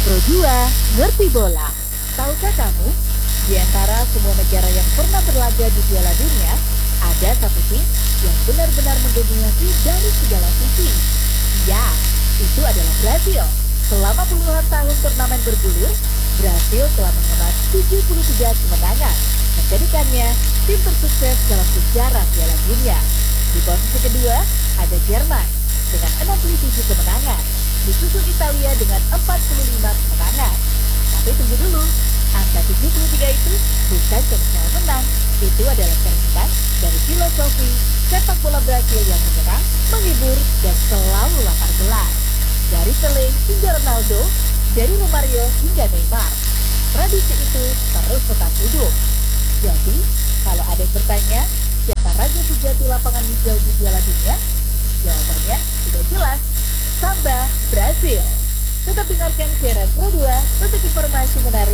Pro 2 ngerti bola. Tahukah kamu, di antara semua negara yang pernah berlaga di Piala Dunia, ada satu tim yang benar-benar mendominasi dari segala sisi. Ya, itu adalah Brasil. Selama puluhan tahun turnamen bergulir, Brasil telah mengemas 73 kemenangan, menjadikannya tim tersukses dalam sejarah Piala Dunia. Di posisi kedua, ada Jerman dengan 67 kemenangan, disusul Italia dengan 45 kemenangan. Tapi tunggu dulu, angka 73 itu bukan cuma soal menang, itu adalah cerminan dari filosofi sepak bola Brasil yang menyerang, menghibur, dan selalu lapar gelar. Dari Pele hingga Ronaldo, dari Romario hingga Neymar, tradisi itu terus tetap hidup. Jadi, kalau ada yang bertanya, siapa raja sejati lapangan hijau di Piala Dunia? Jawabannya sudah jelas, Samba Brasil. Tetap dengarkan siaran Pro 2 untuk informasi menarik